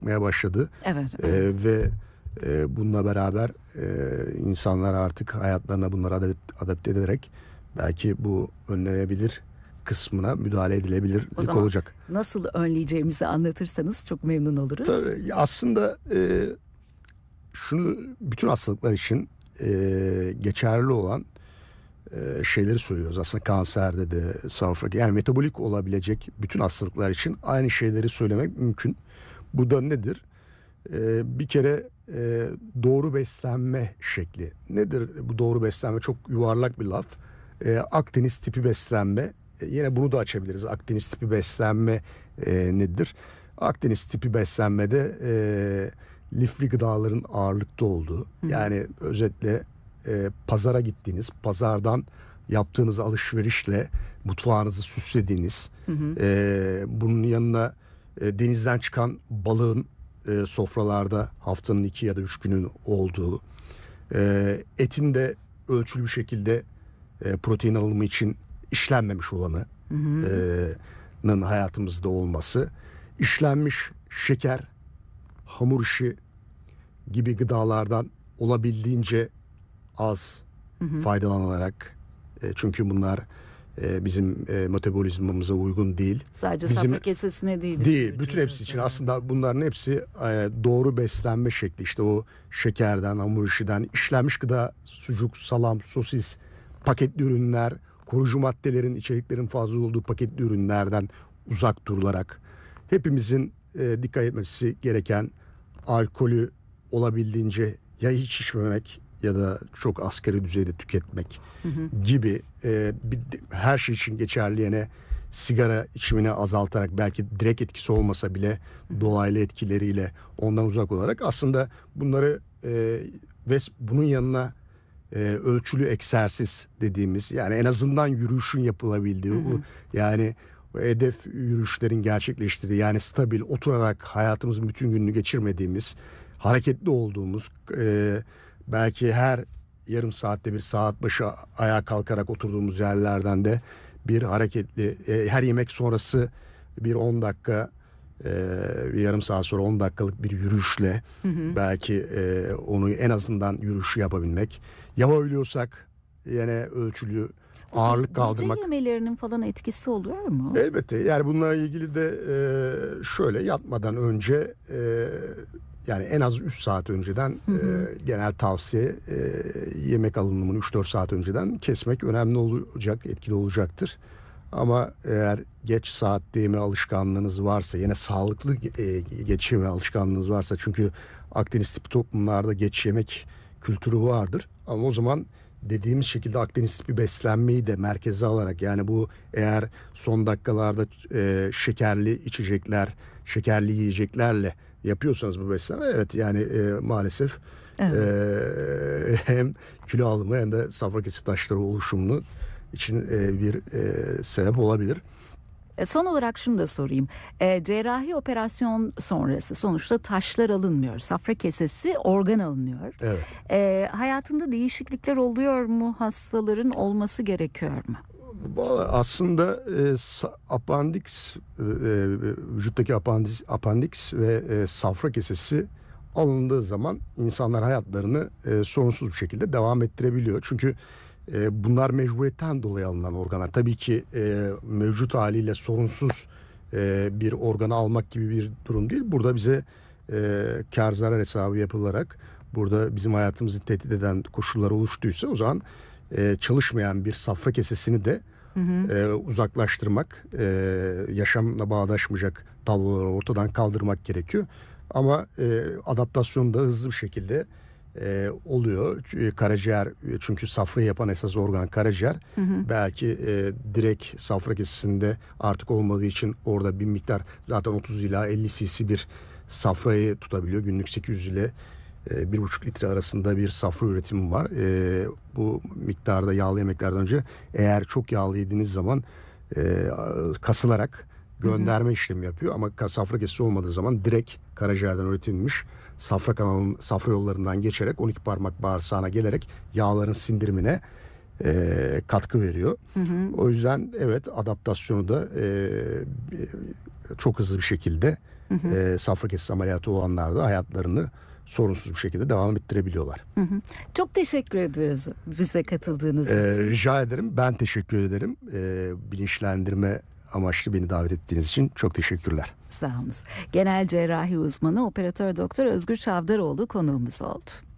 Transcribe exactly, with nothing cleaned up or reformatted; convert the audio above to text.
çıkmaya başladı. Evet. E, evet. ve e, bununla beraber e, insanlar artık hayatlarına bunları adapte, adapte ederek belki bu önlenebilir kısmına müdahale O edilebilirlik zaman olacak. nasıl önleyeceğimizi anlatırsanız çok memnun oluruz. Tabii, aslında e, şunu bütün hastalıklar için e, geçerli olan e, şeyleri söylüyoruz. Aslında kanserde de, safra, yani metabolik olabilecek bütün hastalıklar için aynı şeyleri söylemek mümkün. Bu da nedir? E, bir kere e, doğru beslenme şekli. Nedir bu doğru beslenme? Çok yuvarlak bir laf. E, Akdeniz tipi beslenme. E, yine bunu da açabiliriz. Akdeniz tipi beslenme e, nedir? Akdeniz tipi beslenmede e, lifli gıdaların ağırlıkta olduğu, Hı hı. yani özetle e, pazara gittiğiniz, pazardan yaptığınız alışverişle mutfağınızı süslediğiniz, Hı hı. e, bunun yanına e, denizden çıkan balığın e, sofralarda haftanın iki ya da üç günün olduğu, e, etin de ölçülü bir şekilde e, protein alımı için işlenmemiş olanı Hı hı. e, hayatımızda olması, işlenmiş şeker, hamur işi gibi gıdalardan olabildiğince az Hı hı. faydalanarak, e, çünkü bunlar e, bizim e, metabolizmamıza uygun değil. Sadece Bizim safra kesesine değil. değil, bütün hepsi için aslında bunların hepsi e, doğru beslenme şekli. İşte o şekerden, hamur işiden, işlenmiş gıda, sucuk, salam, sosis, paketli ürünler, koruyucu maddelerin, içeriklerin fazla olduğu paketli ürünlerden uzak durularak hepimizin e, dikkat etmesi gereken alkolü olabildiğince ya hiç içmemek ya da çok asgari düzeyde tüketmek Hı hı. gibi e, bir, her şey için geçerli, yine sigara içimini azaltarak, belki direkt etkisi olmasa bile dolaylı etkileriyle ondan uzak olarak aslında bunları e, ve bunun yanına e, ölçülü egzersiz dediğimiz, yani en azından yürüyüşün yapılabildiği, Hı hı. bu yani hedef yürüyüşlerin gerçekleştirdiği, yani stabil oturarak hayatımızın bütün gününü geçirmediğimiz, hareketli olduğumuz, e, belki her yarım saatte bir, saat başı ayağa kalkarak oturduğumuz yerlerden de bir hareketli, e, her yemek sonrası bir on dakika, e, bir yarım saat sonra on dakikalık bir yürüyüşle Hı hı. belki e, onu en azından yürüyüşü yapabilmek. Yapabiliyorsak yine ölçülü Bu ağırlık ge- gece kaldırmak. yemelerinin falan etkisi oluyor mu? Elbette, yani bununla ilgili de e, şöyle, yatmadan önce e, yani en az üç saat önceden Hı hı. e, genel tavsiye, e, yemek alınımını üç dört saat önceden kesmek önemli olacak, etkili olacaktır. Ama eğer geç saatte yeme alışkanlığınız varsa, yine sağlıklı e, geç yeme alışkanlığınız varsa, çünkü Akdeniz tipi toplumlarda geç yemek kültürü vardır. Ama o zaman dediğimiz şekilde Akdeniz tipi beslenmeyi de merkeze alarak, yani bu eğer son dakikalarda e, şekerli içecekler, şekerli yiyeceklerle yapıyorsanız bu beslenme, evet yani e, maalesef Evet. e, hem kilo alımı hem de safra kesi taşları oluşumunu için e, bir e, sebep olabilir. E, Son olarak şunu da sorayım. E, cerrahi operasyon sonrası sonuçta taşlar alınmıyor. Safra kesesi organ alınıyor. Evet. E, hayatında değişiklikler oluyor mu? Hastaların olması gerekiyor mu? Vallahi aslında e, sa- apandiks, e, e, vücuttaki apandiks, apandiks ve e, safra kesesi alındığı zaman insanlar hayatlarını e, sorunsuz bir şekilde devam ettirebiliyor. Çünkü e, bunlar mecburiyetten dolayı alınan organlar. Tabii ki e, mevcut haliyle sorunsuz e, bir organı almak gibi bir durum değil. Burada bize e, kar zarar hesabı yapılarak, burada bizim hayatımızı tehdit eden koşullar oluştuysa, o zaman e, çalışmayan bir safra kesesini de Hı hı. e, uzaklaştırmak, e, yaşamla bağdaşmayacak tabloları ortadan kaldırmak gerekiyor. Ama e, adaptasyon da hızlı bir şekilde e, oluyor. Ç- Karaciğer, çünkü safrayı yapan esas organ karaciğer. Hı hı. Belki e, direkt safra kesesinde artık olmadığı için orada bir miktar, zaten otuz ila elli cc bir safrayı tutabiliyor. Günlük sekiz yüz ile e, bir buçuk litre arasında bir safra üretimi var. E, bu miktarda yağlı yemeklerden önce, eğer çok yağlı yediğiniz zaman e, kasılarak gönderme işlemi yapıyor. Ama ka- safra kesesi olmadığı zaman direkt karaciğerden üretilmiş safra kanalının, safra yollarından geçerek on iki parmak bağırsağına gelerek yağların sindirimine e, katkı veriyor. Hı hı. O yüzden evet, adaptasyonu da e, çok hızlı bir şekilde hı hı. E, safra kesesi ameliyatı olanlar da hayatlarını sorunsuz bir şekilde devam ettirebiliyorlar. Hı hı. Çok teşekkür ediyoruz bize katıldığınız Ee, için. Rica ederim. Ben teşekkür ederim. Ee, bilinçlendirme amaçlı beni davet ettiğiniz için çok teşekkürler. Sağ olun. Genel cerrahi uzmanı operatör doktor Özgür Çavdaroğlu konuğumuz oldu.